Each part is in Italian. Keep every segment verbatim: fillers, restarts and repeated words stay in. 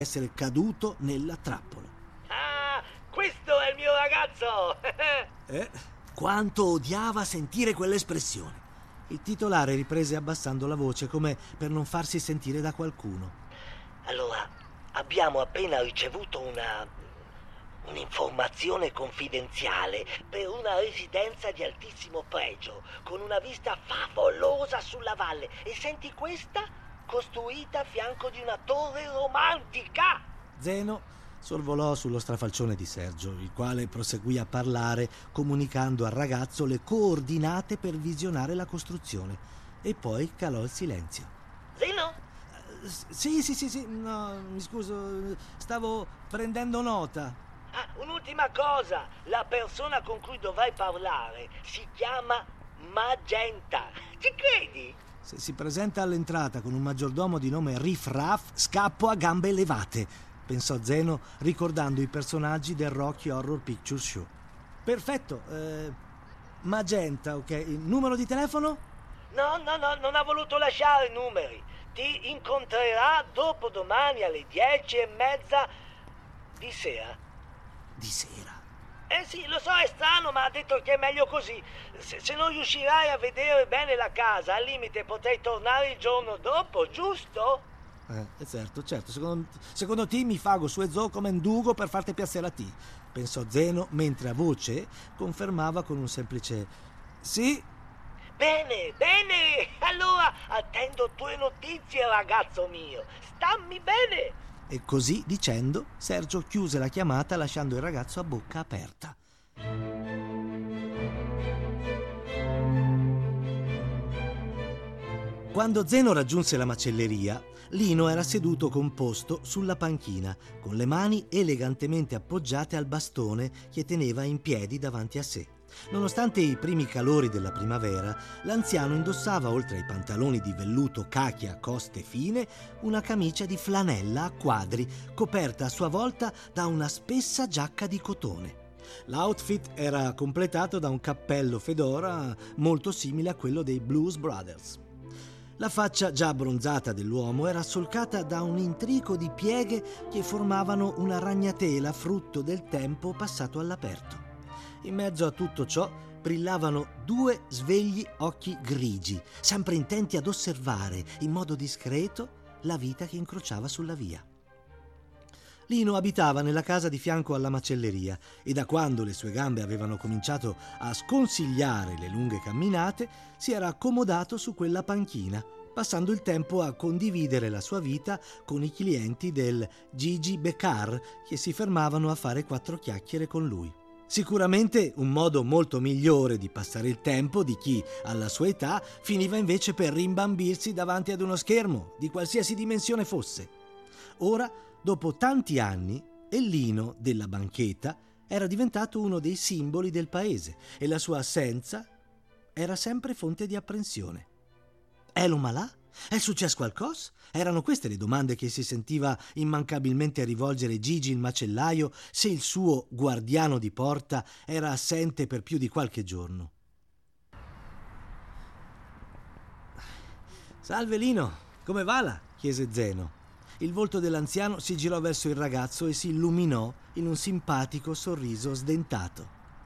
essere caduto nella trappola. Ah, questo è il mio ragazzo! Eh, quanto odiava sentire quell'espressione. Il titolare riprese abbassando la voce come per non farsi sentire da qualcuno. Allora, abbiamo appena ricevuto una... un'informazione confidenziale per una residenza di altissimo pregio, con una vista favolosa sulla valle. E senti questa? Costruita a fianco di una torre romantica! Zeno sorvolò sullo strafalcione di Sergio, il quale proseguì a parlare, comunicando al ragazzo le coordinate per visionare la costruzione, e poi calò il silenzio. Zeno? Uh, sì, sì, sì, sì, no, mi scuso, stavo prendendo nota. Ah, un'ultima cosa, la persona con cui dovrai parlare si chiama Magenta. Ci credi? Se si presenta all'entrata con un maggiordomo di nome Riff Raff, scappo a gambe levate, pensò Zeno, ricordando i personaggi del Rocky Horror Picture Show. Perfetto, eh, Magenta, ok. Il numero di telefono? No, no, no, non ha voluto lasciare numeri. Ti incontrerà dopodomani alle dieci e mezza di sera. Di sera? Eh sì, lo so, è strano, ma ha detto che è meglio così. Se, se non riuscirai a vedere bene la casa, al limite potrei tornare il giorno dopo, giusto? Eh, certo, certo. Secondo, secondo te mi fago su e zo come un dugo per farti piacere a te, pensò Zeno, mentre a voce confermava con un semplice sì. Bene, bene. Allora attendo tue notizie, ragazzo mio. Stammi bene. E così dicendo, Sergio chiuse la chiamata lasciando il ragazzo a bocca aperta. Quando Zeno raggiunse la macelleria, Lino era seduto composto sulla panchina, con le mani elegantemente appoggiate al bastone che teneva in piedi davanti a sé. Nonostante i primi calori della primavera, l'anziano indossava, oltre ai pantaloni di velluto cachi a coste fine, una camicia di flanella a quadri, coperta a sua volta da una spessa giacca di cotone. L'outfit era completato da un cappello fedora molto simile a quello dei Blues Brothers. La faccia già abbronzata dell'uomo era solcata da un intrico di pieghe che formavano una ragnatela frutto del tempo passato all'aperto. In mezzo a tutto ciò brillavano due svegli occhi grigi, sempre intenti ad osservare in modo discreto la vita che incrociava sulla via. Lino abitava nella casa di fianco alla macelleria e da quando le sue gambe avevano cominciato a sconsigliare le lunghe camminate si era accomodato su quella panchina, passando il tempo a condividere la sua vita con i clienti del Gigi Becar che si fermavano a fare quattro chiacchiere con lui. Sicuramente un modo molto migliore di passare il tempo di chi, alla sua età, finiva invece per rimbambirsi davanti ad uno schermo, di qualsiasi dimensione fosse. Ora, dopo tanti anni, il Lino della bancheta era diventato uno dei simboli del paese e la sua assenza era sempre fonte di apprensione. È lo malà? È successo qualcosa? Erano queste le domande che si sentiva immancabilmente a rivolgere Gigi il macellaio se il suo guardiano di porta era assente per più di qualche giorno. Salve Lino, come va là? Chiese Zeno. Il volto dell'anziano si girò verso il ragazzo e si illuminò in un simpatico sorriso sdentato.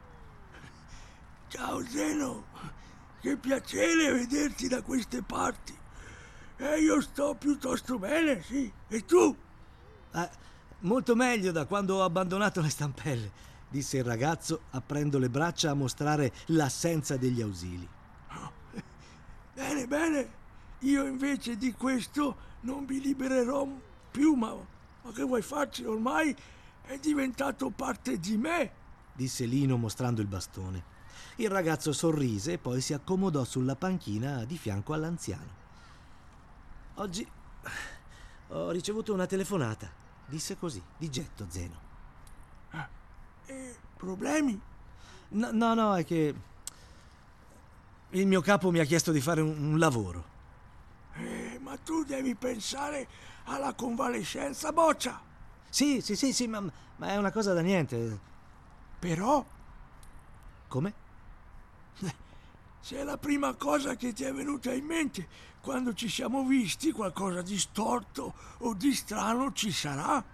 Ciao Zeno, che piacere vederti da queste parti. E io sto piuttosto bene, sì. E tu? Eh, molto meglio da quando ho abbandonato le stampelle, disse il ragazzo, aprendo le braccia a mostrare l'assenza degli ausili. Oh, bene, bene. Io invece di questo non vi libererò più, ma, ma che vuoi farci? Ormai è diventato parte di me, disse Lino mostrando il bastone. Il ragazzo sorrise e poi si accomodò sulla panchina di fianco all'anziano. Oggi ho ricevuto una telefonata, disse così, di getto Zeno. Ah, e problemi? No, no, no, è che il mio capo mi ha chiesto di fare un, un lavoro. Eh, ma tu devi pensare alla convalescenza, boccia. Sì, sì, sì, sì, ma, ma è una cosa da niente. Però? Come? se è la prima cosa che ti è venuta in mente quando ci siamo visti, qualcosa di storto o di strano ci sarà.